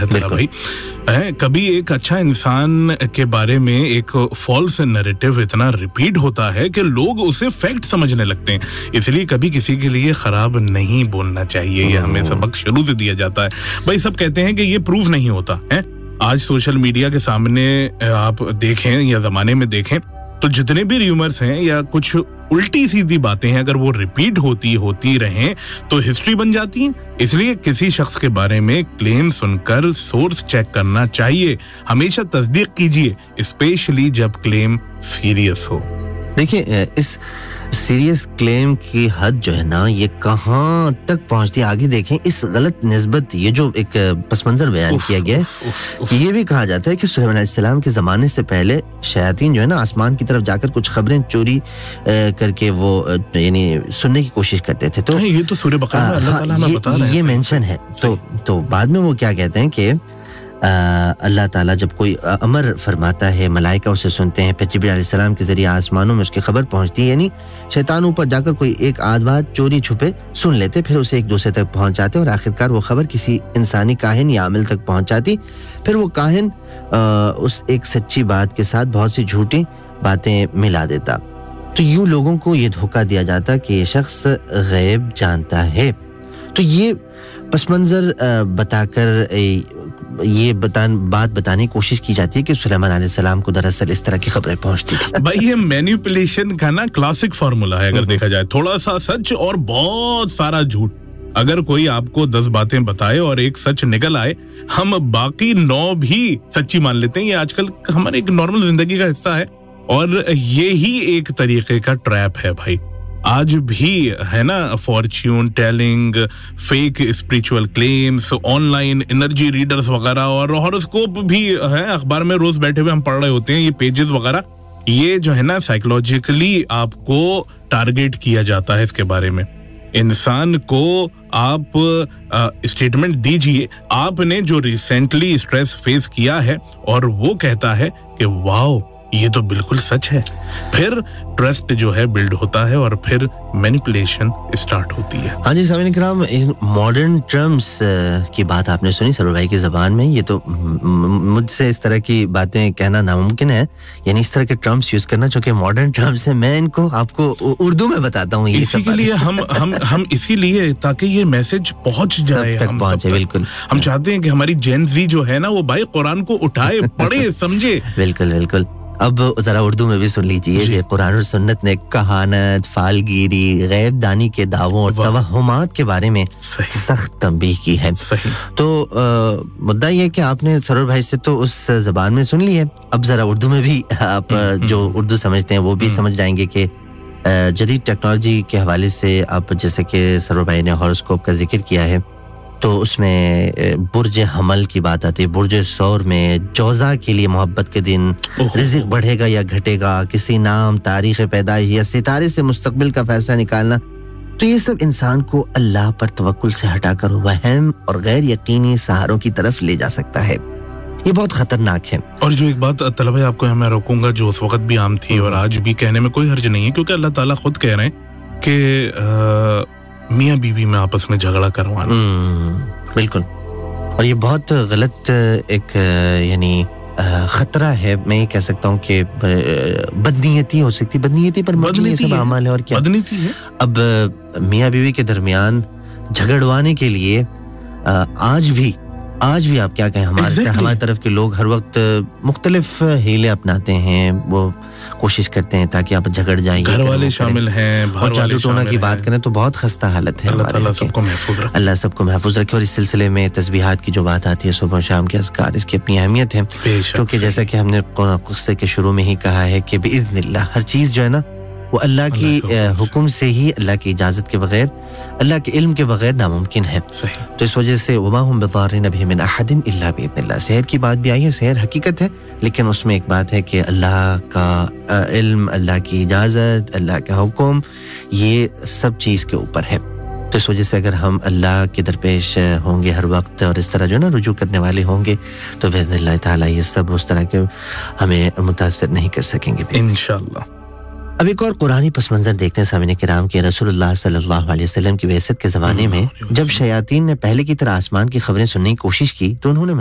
है तेरा भाई। कभी एक अच्छा इंसान के बारे में एक फॉल्स नैरेटिव इतना रिपीट होता है कि लोग उसे फैक्ट समझने लगते हैं, इसलिए कभी किसी के लिए खराब नहीं बोलना चाहिए। ये हमें सबक शुरू से दिया जाता है भाई। सब कहते हैं कि ये प्रूव नहीं होता है। आज सोशल मीडिया के सामने आप देखें या जमाने में देखें तो जितने भी र्यूमर्स हैं या कुछ उल्टी सीधी बातें हैं, अगर वो रिपीट होती रहें तो हिस्ट्री बन जाती है। इसलिए किसी शख्स के बारे में क्लेम सुनकर सोर्स चेक करना चाहिए, हमेशा तस्दीक कीजिए, स्पेशली जब क्लेम सीरियस हो। देखिए, इस सीरियस क्लेम की हद जो है ना, ये कहाँ तक पहुंचती है आगे देखें। इस गलत निस्बत, ये जो एक पस मंजर बयान किया गया है कि ये भी कहा जाता है कि सुलेमान अलैहिस्सलाम के ज़माने से पहले शयातीन जो है ना, आसमान की तरफ जाकर कुछ खबरें चोरी करके वो यानी सुनने की कोशिश करते थे। तो ये तो सूरह बकरा में अल्लाह ताला हमें बता रहा है, ये मेंशन है। तो बाद में वो क्या कहते हैं कि अल्लाह ताला जब कोई अमर फरमाता है, मलाइका उसे सुनते हैं, फिर जिब्रील अलैहिस्सलाम के जरिए आसमानों में उसकी खबर पहुंचती है, यानी शैतान ऊपर जाकर कोई एक आध बात चोरी छुपे सुन लेते, फिर उसे एक दूसरे तक पहुंचाते और आखिरकार वो खबर किसी इंसानी काहिन या आमिल तक पहुंच जाती। फिर वो काहिन उस एक सच्ची बात के साथ बहुत सी झूठी बातें मिला देता। तो यूं लोगों को ये धोखा दिया जाता कि ये शख्स गैब जानता है। तो ये पस मंजर बताकर ये बात बताने की कोशिश की जाती है कि सुलेमान अलैहिस्सलाम को दरअसल इस तरह की खबरें पहुंचती थी। भाई ये मैनिपुलेशन का ना क्लासिक फार्मूला है, अगर देखा जाए। थोड़ा सा सच और बहुत सारा झूठ। अगर कोई आपको 10 बातें बताए और एक सच निकल आए, हम बाकी 9 भी सच्ची मान लेते हैं। ये आजकल हमारे एक नॉर्मल जिंदगी का हिस्सा है और ये ही एक तरीके का ट्रैप है भाई। आज भी है ना, Fortune telling, fake spiritual claims, online energy readers वगैरह, और हॉरोस्कोप भी है अखबार में रोज बैठे हुए हम पढ़ रहे होते हैं, ये पेजेस वगैरह। ये जो है ना, साइकोलॉजिकली आपको टारगेट किया जाता है। इसके बारे में इंसान को आप स्टेटमेंट दीजिए, आपने जो रिसेंटली स्ट्रेस फेस किया है, और वो कहता है कि वाओ ये तो बिल्कुल सच है। फिर ट्रस्ट जो है बिल्ड होता है और फिर मैनिपुलेशन स्टार्ट होती है। हाँ जी सामीन किराम, मॉडर्न टर्म्स की बात आपने सुनी सरोवर भाई की ज़बान में। ये तो मुझसे इस तरह की बातें कहना नामुमकिन है, यानी इस तरह के टर्म्स यूज करना जो कि मॉडर्न टर्म्स है। मैं इनको आपको उर्दू में बताता हूँ। इसी के लिए हम इसीलिए, ताकि ये मैसेज पहुंच जाए, सब तक पहुंचे। बिल्कुल, हम चाहते हैं कि हमारी जेन ज़ी जो है ना, वो भाई कुरान को उठाए, पढ़े, समझे। बिल्कुल बिल्कुल। अब जरा उर्दू में भी सुन लीजिए कि कुरान और सुन्नत ने कहानत, फालगिरी, गैब दानी के दावों और तवहुमात के बारे में सख्त तंबीह की है। तो मुद्दा ये कि आपने सरोवर भाई से तो उस ज़बान में सुन ली है, अब जरा उर्दू में भी आप जो उर्दू समझते हैं वो भी समझ जाएंगे कि जदीद टेक्नोलॉजी के हवाले से आप, जैसे कि सरोवर भाई ने हॉरोस्कोप का जिक्र किया है, तो उसमें बुर्ज हमल की बात आती है। बुर्ज सौर में जौज़ा के लिए मोहब्बत के दिन रिज़्क़ बढ़ेगा या घटेगा, किसी नाम, तारीख़ पैदाइश या सितारे से मुस्तक़बिल का फैसला निकालना। तो ये सब इंसान को अल्लाह पर तवक्कुल से हटाकर वहम और गैर यकीनी सहारों की तरफ ले जा सकता है। ये बहुत खतरनाक है। और जो एक बात तलब है, आपको मैं रोकूंगा, जो उस वक्त भी आम थी और आज भी कहने में कोई हर्ज नहीं है, क्योंकि अल्लाह ताला खुद कह रहे हैं कि मियाँ बीवी में आपस में झगड़ा करवाना। बिल्कुल, और ये बहुत गलत एक यानी खतरा है। मैं ये कह सकता हूँ कि बदनीयती हो सकती, बदनीयती पर मबनी सब अमाल है। और क्या बदनीयती है? अब मियाँ बीवी के दरमियान झगड़वाने के लिए आज भी आप क्या कहें, हमारे तरफ के लोग हर वक्त मुख्तलिफ हीले अपनाते हैं, वो कोशिश करते हैं ताकि आप झगड़ जाएं। घर वाले शामिल हैं, और जादू टोना की बात करें तो बहुत खस्ता हालत है। अल्लाह सबको महफूज रखे। और इस सिलसिले में तस्बीहात की जो बात आती है, सुबह शाम के अज़कार, इसकी अपनी अहमियत है, क्योंकि जैसा कि हमने क़िस्से के शुरू में ही कहा है कि बिइज़्निल्लाह हर चीज़ जो है ना, वो अल्लाह की हुक्म से ही, अल्लाह की इजाज़त के बगैर, अल्लाह के इल्म के बगैर नामुमकिन है। तो इस वजह से वमा हुम बिज़ारिन बिही मिन अहदिन इल्ला बिइज़्निल्लाह, सहर की बात भी आई है, सहर हकीकत है, लेकिन उसमें एक बात है कि अल्लाह का इल्म, अल्लाह की इजाज़त, अल्लाह का हुक्म, ये सब चीज़ के ऊपर है। तो इस वजह से अगर हम अल्लाह के दरपेश होंगे हर वक्त और इस तरह जो है ना रुजू करने वाले होंगे, तो बिइज़्निल्लाह ताला ये सब उस तरह के हमें मुतासिर नहीं कर सकेंगे इंशाअल्लाह। अब एक और कुरानी पस मंजर देखते हैं सामने किराम के। रसूलुल्लाह सल्लल्लाहु अलैहि वसल्लम की वैसत के ज़माने में जब शयातीन ने पहले की तरह आसमान की खबरें सुनने की कोशिश की, तो उन्होंने